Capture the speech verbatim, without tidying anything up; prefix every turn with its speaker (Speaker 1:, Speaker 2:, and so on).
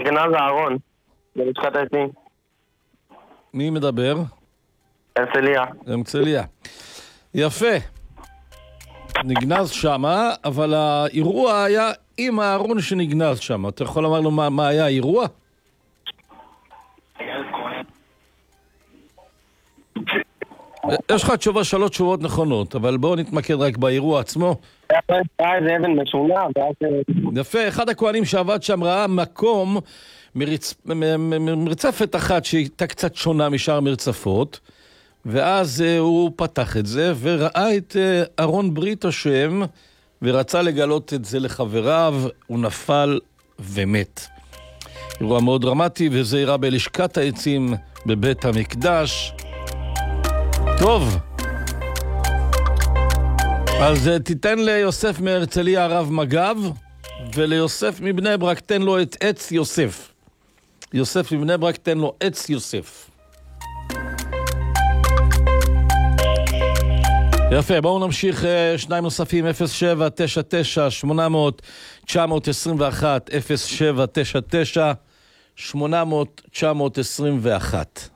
Speaker 1: נגנז הארון, בלשכת העצים.
Speaker 2: מי מדבר?
Speaker 1: הרצליה.
Speaker 2: הרצליה. יפה. נגנז שמה, אבל האירוע היה עם הארון שנגנז שמה. אתה יכול לומר לו מה, מה היה האירוע? יש לך תשובה, שלוש תשובות נכונות, אבל בואו נתמקד רק באירוע עצמו.
Speaker 1: היה איזה אבן משונה.
Speaker 2: יפה, אחד הכהנים שעבד שם ראה מקום, מרצ... מרצפת אחת שהייתה קצת שונה משאר מרצפות, ואז uh, הוא פתח את זה וראה את uh, ארון ברית השם, ורצה לגלות את זה לחבריו, הוא נפל ומת. אירוע מאוד דרמטי, וזה אירע בלשכת העצים בבית המקדש. טוב, אז uh, תיתן ליוסף מהרצליה הרב מגב, וליוסף מבני ברק תן לו את עץ יוסף. יוסף מבני ברק תן לו עץ יוסף. יפה, בואו נמשיך. שניים נוספים, אפס שבע תשע תשע שמונה אפס אפס תשע עשרים ואחת, אפס שבע תשע תשע שמונה אפס אפס תשע עשרים ואחת.